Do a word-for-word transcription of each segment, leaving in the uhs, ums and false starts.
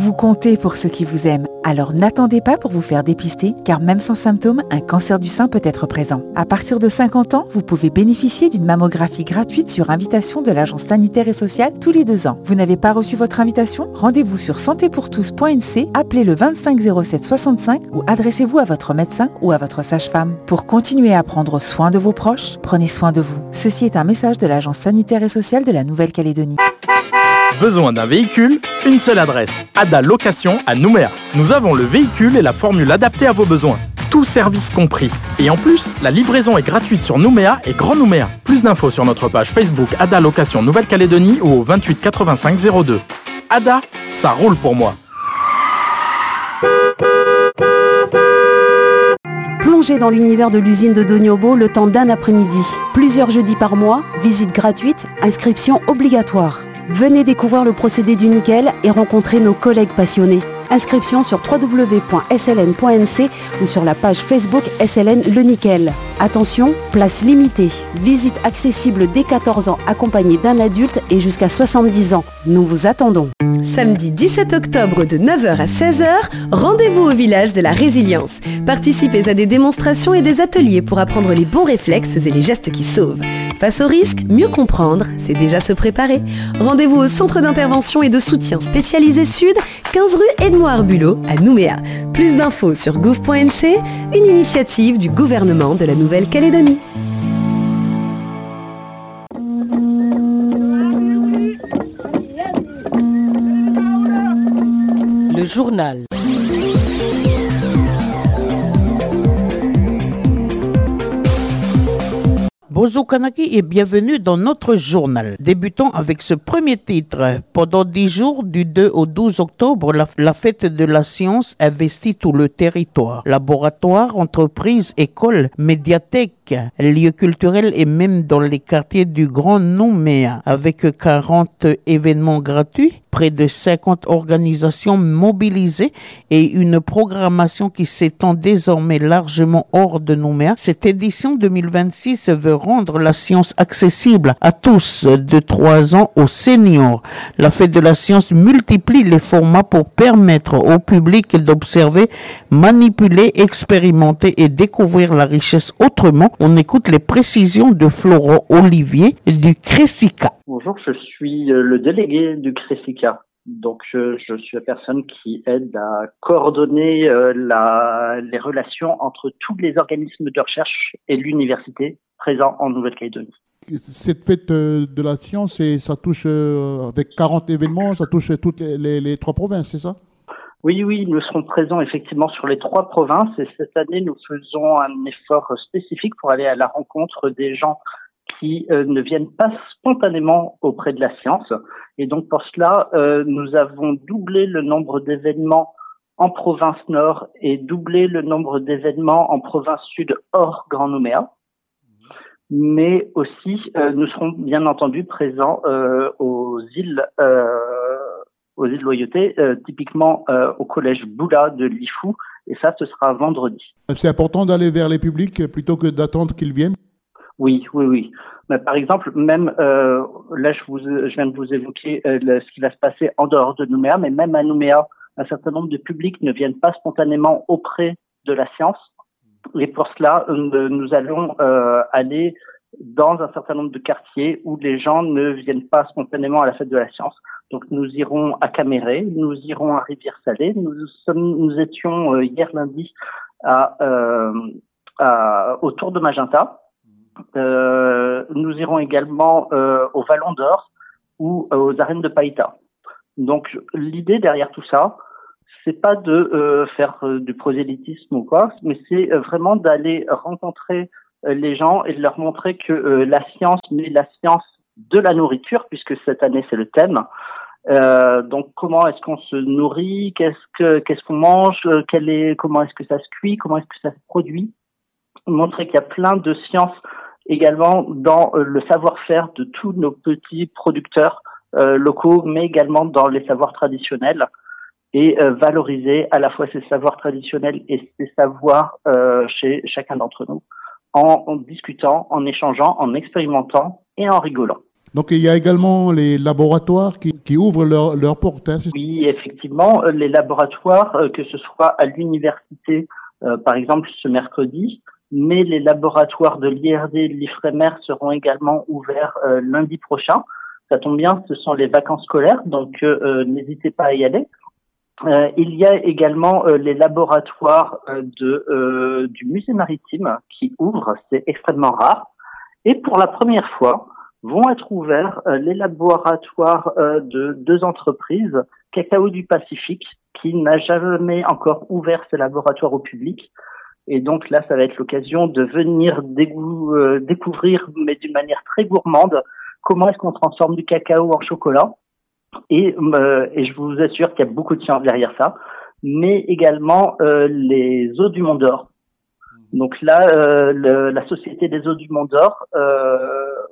Vous comptez pour ceux qui vous aiment. Alors n'attendez pas pour vous faire dépister, car même sans symptômes, un cancer du sein peut être présent. À partir de cinquante ans, vous pouvez bénéficier d'une mammographie gratuite sur invitation de l'Agence sanitaire et sociale tous les deux ans. Vous n'avez pas reçu votre invitation? Rendez-vous sur santé pour tous point n c, appelez le vingt-cinq zéro sept soixante-cinq ou adressez-vous à votre médecin ou à votre sage-femme. Pour continuer à prendre soin de vos proches, prenez soin de vous. Ceci est un message de l'Agence sanitaire et sociale de la Nouvelle-Calédonie. Besoin d'un véhicule? Une seule adresse, Ada Location à Nouméa. Nous avons le véhicule et la formule adaptée à vos besoins. Tout service compris. Et en plus, la livraison est gratuite sur Nouméa et Grand Nouméa. Plus d'infos sur notre page Facebook Ada Location Nouvelle-Calédonie ou au vingt-huit quatre-vingt-cinq zéro deux. Ada, ça roule pour moi. Plongez dans l'univers de l'usine de Dognobo le temps d'un après-midi. Plusieurs jeudis par mois, visite gratuite, inscription obligatoire. Venez découvrir le procédé du nickel et rencontrer nos collègues passionnés. Inscription sur w w w point s l n point n c ou sur la page Facebook S L N Le Nickel. Attention, place limitée. Visite accessible dès quatorze ans accompagnée d'un adulte et jusqu'à soixante-dix ans. Nous vous attendons. Samedi dix-sept octobre de neuf heures à seize heures, rendez-vous au village de la Résilience. Participez à des démonstrations et des ateliers pour apprendre les bons réflexes et les gestes qui sauvent. Face au risque, mieux comprendre, c'est déjà se préparer. Rendez-vous au centre d'intervention et de soutien spécialisé Sud, quinze rue Edmouard Bulot à Nouméa. Plus d'infos sur gouv point n c, une initiative du gouvernement de la Nouvelle-Calédonie. Le journal. Bonjour Kanaki et bienvenue dans notre journal. Débutons avec ce premier titre. Pendant dix jours, du deux au douze octobre, la, la fête de la science investit tout le territoire. Laboratoires, entreprises, écoles, médiathèques, lieux culturels et même dans les quartiers du Grand Nouméa. Avec quarante événements gratuits, près de cinquante organisations mobilisées et une programmation qui s'étend désormais largement hors de Nouméa. Cette édition deux mille vingt-six veut rendre la science accessible à tous, de trois ans aux seniors. La fête de la science multiplie les formats pour permettre au public d'observer, manipuler, expérimenter et découvrir la richesse autrement. On écoute les précisions de Florent Olivier du Cressica. Bonjour, je suis le délégué du Cressica. Donc, je, je suis la personne qui aide à coordonner euh, la, les relations entre tous les organismes de recherche et l'université présents en Nouvelle-Calédonie. Cette fête de la science, et ça touche, euh, avec quarante événements, ça touche toutes les, les, les trois provinces, c'est ça? Oui, oui, nous serons présents effectivement sur les trois provinces et cette année, nous faisons un effort spécifique pour aller à la rencontre des gens qui euh, ne viennent pas spontanément auprès de la science. Et donc pour cela, euh, nous avons doublé le nombre d'événements en province nord et doublé le nombre d'événements en province sud hors Grand Nouméa. Mais aussi, euh, nous serons bien entendu présents euh, aux îles euh, aux îles Loyauté, euh, typiquement euh, au collège Boula de Lifou, et ça, ce sera vendredi. C'est important d'aller vers les publics plutôt que d'attendre qu'ils viennent? Oui, oui, oui. Mais par exemple, même euh, là, je, vous, je viens de vous évoquer euh, le, ce qui va se passer en dehors de Nouméa, mais même à Nouméa, un certain nombre de publics ne viennent pas spontanément auprès de la science. Et pour cela, euh, nous allons euh, aller dans un certain nombre de quartiers où les gens ne viennent pas spontanément à la fête de la science. Donc nous irons à Caméré, nous irons à Rivière-Salée, nous sommes, nous étions euh, hier lundi à, euh, à autour de Magenta. Euh, nous irons également euh, au Vallon d'Or ou euh, aux arènes de Païta. Donc l'idée derrière tout ça, c'est pas de euh, faire euh, du prosélytisme ou quoi, mais c'est euh, vraiment d'aller rencontrer euh, les gens et de leur montrer que euh, la science, mais la science de la nourriture, puisque cette année c'est le thème. Euh, donc comment est-ce qu'on se nourrit, qu'est-ce que qu'est-ce qu'on mange, euh, quel est, comment est-ce que ça se cuit, comment est-ce que ça se produit. Montrer qu'il y a plein de sciences également dans euh, le savoir-faire de tous nos petits producteurs euh, locaux, mais également dans les savoirs traditionnels, et euh, valoriser à la fois ces savoirs traditionnels et ces savoirs euh, chez chacun d'entre nous, en, en discutant, en échangeant, en expérimentant et en rigolant. Donc il y a également les laboratoires qui, qui ouvrent leurs leur portes. Hein, oui, effectivement, les laboratoires, que ce soit à l'université, euh, par exemple ce mercredi, mais les laboratoires de l'I R D et de l'Ifremer seront également ouverts euh, lundi prochain. Ça tombe bien, ce sont les vacances scolaires, donc euh, n'hésitez pas à y aller. Euh, il y a également euh, les laboratoires euh, de euh, du musée maritime qui ouvrent, c'est extrêmement rare. Et pour la première fois, vont être ouverts euh, les laboratoires euh, de deux entreprises, Cacao du Pacifique, qui n'a jamais encore ouvert ses laboratoires au public. Et donc là, ça va être l'occasion de venir dégou- euh, découvrir, mais d'une manière très gourmande, comment est-ce qu'on transforme du cacao en chocolat. Et, euh, et je vous assure qu'il y a beaucoup de science derrière ça, mais également euh, les eaux du Mont d'Or. Donc là, euh, le, la Société des eaux du Mont d'Or euh,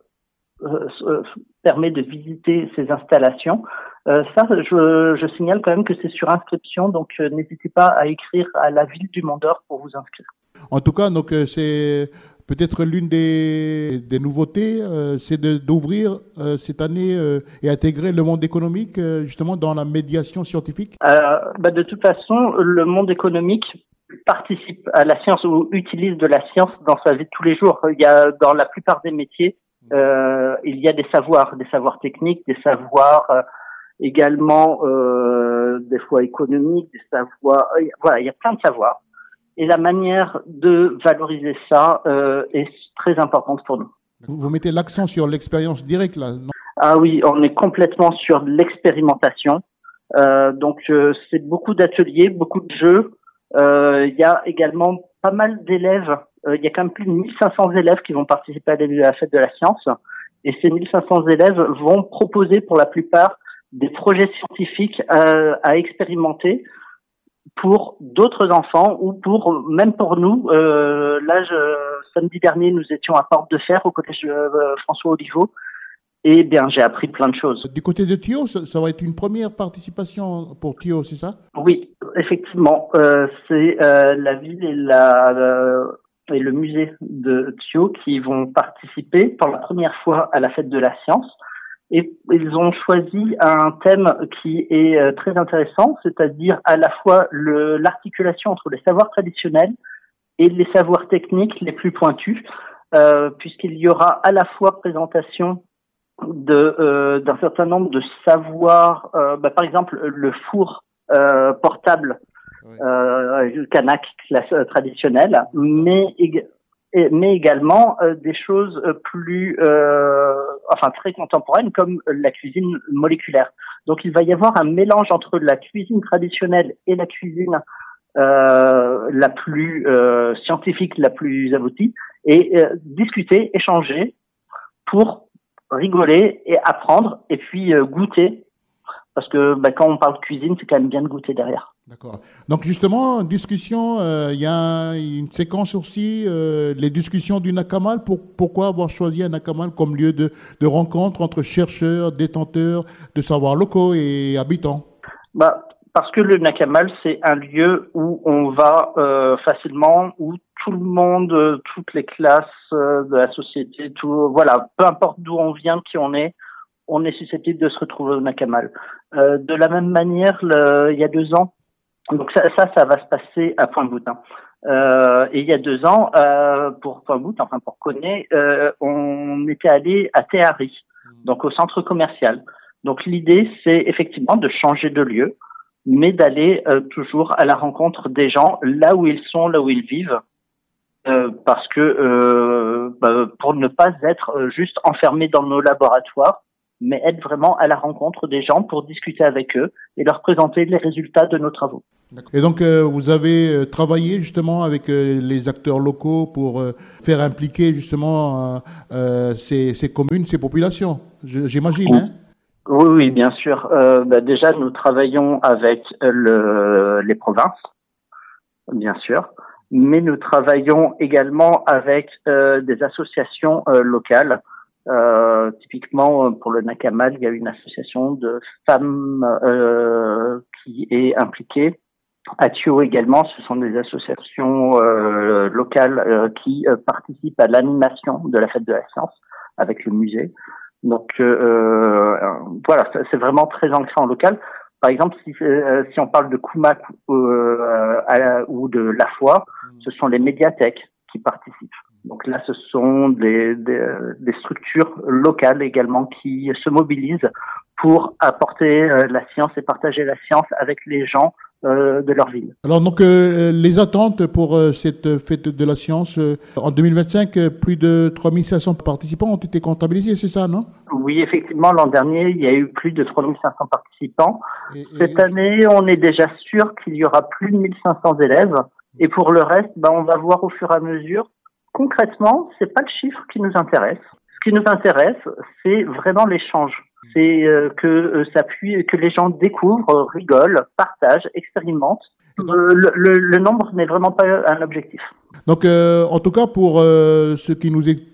euh, permet de visiter ces installations. Euh, ça, je, je signale quand même que c'est sur inscription, donc euh, n'hésitez pas à écrire à la ville du Mont d'Or pour vous inscrire. En tout cas, donc euh, c'est peut-être l'une des, des nouveautés, euh, c'est de, d'ouvrir euh, cette année euh, et intégrer le monde économique euh, justement dans la médiation scientifique. Euh, bah de toute façon, le monde économique participe à la science ou utilise de la science dans sa vie de tous les jours. Il y a dans la plupart des métiers, euh, il y a des savoirs, des savoirs techniques, des savoirs euh, également euh, des fois économiques, des savoirs. Euh, voilà, il y a plein de savoirs. Et la manière de valoriser ça euh, est très importante pour nous. Vous mettez l'accent sur l'expérience directe là, non ? Ah oui, on est complètement sur l'expérimentation. Euh, donc euh, c'est beaucoup d'ateliers, beaucoup de jeux. Euh, il y a également pas mal d'élèves. Euh, il y a quand même plus de mille cinq cents élèves qui vont participer à la fête de la science. Et ces mille cinq cents élèves vont proposer pour la plupart des projets scientifiques euh, à expérimenter pour d'autres enfants ou pour même pour nous. Euh, là, je, samedi dernier, nous étions à Porte de Fer au collège euh, François Oliveau. Et bien, j'ai appris plein de choses. Du côté de Thio, ça, ça va être une première participation pour Thio, c'est ça ? Oui, effectivement. Euh, c'est euh, la ville et, la, euh, et le musée de Thio qui vont participer pour la première fois à la fête de la science. Et ils ont choisi un thème qui est euh, très intéressant, c'est-à-dire à la fois le, l'articulation entre les savoirs traditionnels et les savoirs techniques les plus pointus, euh, puisqu'il y aura à la fois présentation de euh, d'un certain nombre de savoirs, euh, bah, par exemple le four euh, portable, oui. euh, le Canac classe, euh, traditionnel, mais ég- mais également euh, des choses plus, euh, enfin très contemporaines comme la cuisine moléculaire. Donc il va y avoir un mélange entre la cuisine traditionnelle et la cuisine euh, la plus euh, scientifique, la plus aboutie, et euh, discuter, échanger pour rigoler et apprendre et puis euh, goûter, parce que bah, quand on parle de cuisine, c'est quand même bien de goûter derrière. D'accord. Donc justement, discussion, il euh, y a une séquence aussi, euh, les discussions du Nakamal. Pour, pourquoi avoir choisi un Nakamal comme lieu de, de rencontre entre chercheurs, détenteurs de savoirs locaux et habitants ? Bah, parce que le Nakamal, c'est un lieu où on va euh, facilement, où tout le monde, euh, toutes les classes euh, de la société, tout, voilà, peu importe d'où on vient, qui on est, on est susceptible de se retrouver au Nakamal. Euh, de la même manière, le, il y a deux ans, donc ça, ça, ça va se passer à Pointe-Boutin. Euh, et il y a deux ans, euh, pour Pointe-Boutin, enfin pour Coné, euh, on était allé à Théari, donc au centre commercial. Donc l'idée, c'est effectivement de changer de lieu, mais d'aller euh, toujours à la rencontre des gens là où ils sont, là où ils vivent, euh, parce que euh, bah, pour ne pas être juste enfermés dans nos laboratoires, mais être vraiment à la rencontre des gens pour discuter avec eux et leur présenter les résultats de nos travaux. Et donc, euh, vous avez travaillé justement avec euh, les acteurs locaux pour euh, faire impliquer justement euh, euh, ces, ces communes, ces populations, je, j'imagine, hein ? Oui, oui, bien sûr. Euh, bah, déjà, nous travaillons avec le, les provinces, bien sûr, mais nous travaillons également avec euh, des associations euh, locales. Euh, typiquement, pour le Nakamal, il y a une association de femmes euh, qui est impliquée. À Thio également, ce sont des associations euh, locales euh, qui euh, participent à l'animation de la fête de la science avec le musée. Donc euh, voilà, c'est vraiment très ancré en local. Par exemple, si, euh, si on parle de Koumak euh, à, ou de La Foi, ce sont les médiathèques qui participent. Donc là, ce sont des, des, des structures locales également qui se mobilisent pour apporter euh, la science et partager la science avec les gens euh, de leur ville. Alors donc euh, les attentes pour euh, cette fête de la science, euh, en deux mille vingt-cinq, euh, plus de trois mille cinq cents participants ont été comptabilisés, c'est ça, non? Oui, effectivement, l'an dernier, il y a eu plus de trois mille cinq cents participants. Et, et... Cette année, on est déjà sûr qu'il y aura plus de mille cinq cents élèves. Et pour le reste, ben, on va voir au fur et à mesure. Concrètement, c'est pas le chiffre qui nous intéresse. Ce qui nous intéresse, c'est vraiment l'échange. C'est euh, que euh, ça puisse, que les gens découvrent, rigolent, partagent, expérimentent. Donc, euh, le, le, le nombre n'est vraiment pas un objectif. Donc, euh, en tout cas, pour euh, ceux qui nous écoutent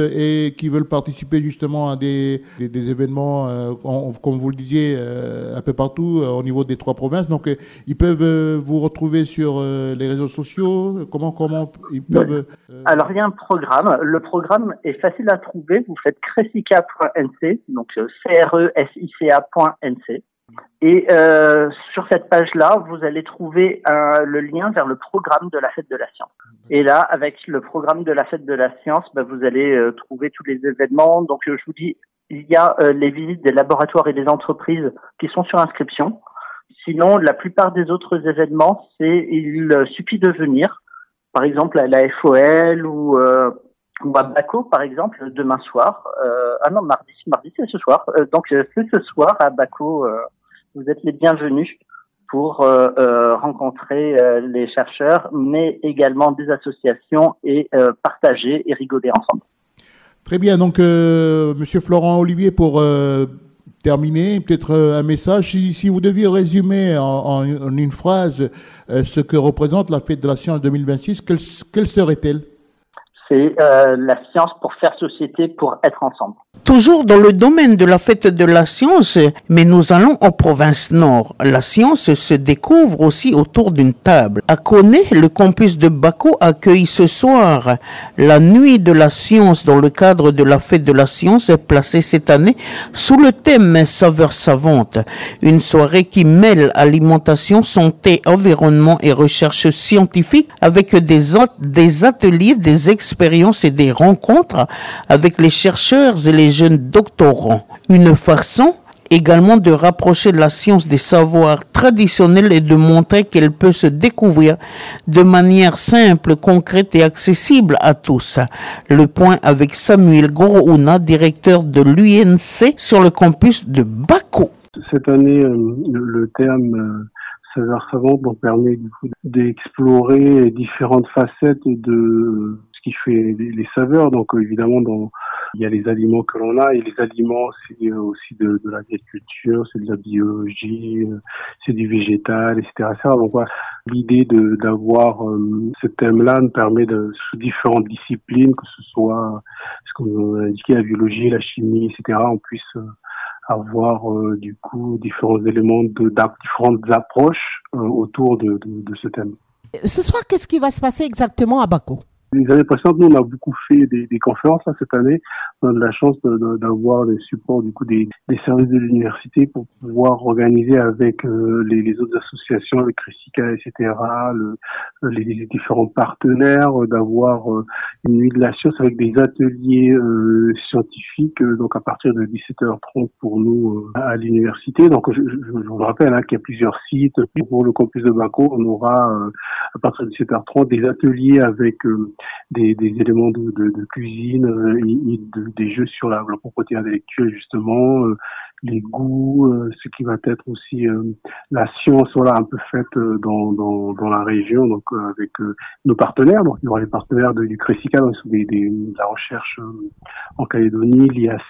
et qui veulent participer justement à des, des, des événements, euh, en, comme vous le disiez, euh, un peu partout euh, au niveau des trois provinces. Donc, euh, ils peuvent euh, vous retrouver sur euh, les réseaux sociaux. Comment, comment ils peuvent euh... Alors, il y a un programme. Le programme est facile à trouver. Vous faites cresica point n c, donc C R E S I C A point N C. Et euh, sur cette page-là, vous allez trouver euh, le lien vers le programme de la Fête de la Science. Et là, avec le programme de la Fête de la Science, bah, vous allez euh, trouver tous les événements. Donc, euh, je vous dis, il y a euh, les visites des laboratoires et des entreprises qui sont sur inscription. Sinon, la plupart des autres événements, c'est il suffit de venir. Par exemple, à la F O L ou, euh, ou à Baco, par exemple, demain soir. Euh, ah non, mardi, mardi c'est ce soir. Euh, donc, c'est ce soir à Baco. Euh, Vous êtes les bienvenus pour euh, euh, rencontrer euh, les chercheurs, mais également des associations et euh, partager et rigoler ensemble. Très bien. Donc, euh, Monsieur Florent Olivier, pour euh, terminer, peut-être euh, un message. Si, si vous deviez résumer en, en, en une phrase euh, ce que représente la Fête de la Science deux mille vingt-six, quelle, quelle serait-elle? C'est euh, la science pour faire société, pour être ensemble. Toujours dans le domaine de la fête de la science, mais nous allons en province nord. La science se découvre aussi autour d'une table. À Koné, le campus de Baco accueille ce soir la nuit de la science dans le cadre de la fête de la science placée cette année sous le thème saveurs savantes. Une soirée qui mêle alimentation, santé, environnement et recherche scientifique avec des, des ateliers, des expériences et des rencontres avec les chercheurs et les jeunes doctorants. Une façon également de rapprocher la science des savoirs traditionnels et de montrer qu'elle peut se découvrir de manière simple, concrète et accessible à tous. Le point avec Samuel Gorouna, directeur de l'U N C sur le campus de Baco. Cette année, le terme euh, saveurs savantes nous permet du coup d'explorer différentes facettes de ce qui fait les saveurs. Donc évidemment, dans il y a les aliments que l'on a, et les aliments, c'est aussi de, de l'agriculture, c'est de la biologie, c'est du végétal, et cetera et cetera. Donc voilà, l'idée de d'avoir euh, ce thème-là nous permet de, sous différentes disciplines, que ce soit ce qu'on a indiqué, la biologie, la chimie, et cetera, on puisse euh, avoir euh, du coup différents éléments de, de différentes approches euh, autour de, de, de ce thème. Ce soir, qu'est-ce qui va se passer exactement à Baco? Les années précédentes, nous, on a beaucoup fait des, des conférences. Là, cette année, on a de la chance de, de, d'avoir les supports du coup des, des services de l'université pour pouvoir organiser avec euh, les, les autres associations, avec Cresica, et cetera, le, les, les différents partenaires, euh, d'avoir euh, une nuit de la science avec des ateliers euh, scientifiques, euh, donc à partir de dix-sept heures trente pour nous euh, à l'université. Donc, je, je, je vous rappelle hein, qu'il y a plusieurs sites. Pour le campus de Baco, on aura euh, à partir de dix-sept heures trente des ateliers avec euh, Des, des éléments de, de, de cuisine euh, et, et de, des jeux sur la, la propriété intellectuelle justement, euh, les goûts, euh, ce qui va être aussi euh, la science voilà un peu faite euh, dans, dans dans la région, donc euh, avec euh, nos partenaires. Donc il y aura les partenaires de, du Cresica, donc des, des de la recherche euh, en Calédonie, l'I A